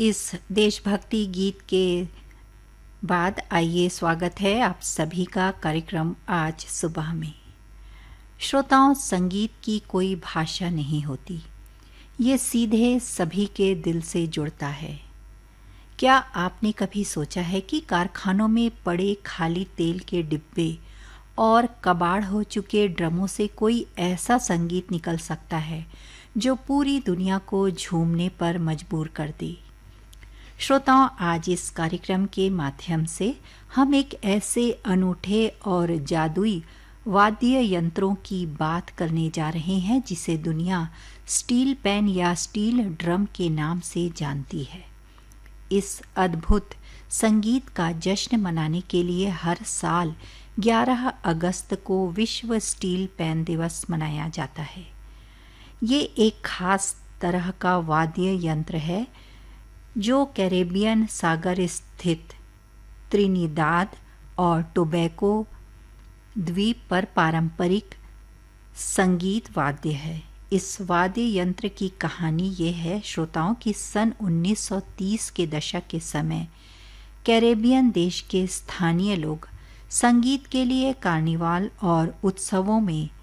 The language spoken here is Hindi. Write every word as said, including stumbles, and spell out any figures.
इस देशभक्ति गीत के बाद आइए स्वागत है आप सभी का कार्यक्रम आज सुबह में। श्रोताओं, संगीत की कोई भाषा नहीं होती, ये सीधे सभी के दिल से जुड़ता है। क्या आपने कभी सोचा है कि कारखानों में पड़े खाली तेल के डिब्बे और कबाड़ हो चुके ड्रमों से कोई ऐसा संगीत निकल सकता है जो पूरी दुनिया को झूमने पर मजबूर कर दे। श्रोताओं, आज इस कार्यक्रम के माध्यम से हम एक ऐसे अनूठे और जादुई वाद्य यंत्रों की बात करने जा रहे हैं जिसे दुनिया स्टील पैन या स्टील ड्रम के नाम से जानती है। इस अद्भुत संगीत का जश्न मनाने के लिए हर साल ग्यारह अगस्त को विश्व स्टील पैन दिवस मनाया जाता है। ये एक खास तरह का वाद्य यंत्र है जो कैरेबियन सागर स्थित त्रिनिदाद और टोबैको द्वीप पर पारंपरिक संगीत वाद्य है। इस वाद्य यंत्र की कहानी ये है श्रोताओं कि सन उन्नीस सौ तीस के दशक के समय कैरेबियन देश के स्थानीय लोग संगीत के लिए कार्निवाल और उत्सवों में